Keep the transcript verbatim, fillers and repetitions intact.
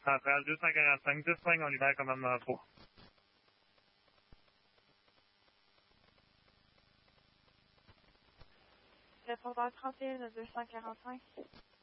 Centrale deux cent quarante-cinq, dix cinq, on libère commandement trois. Répondeur trente et un à deux cent quarante-cinq.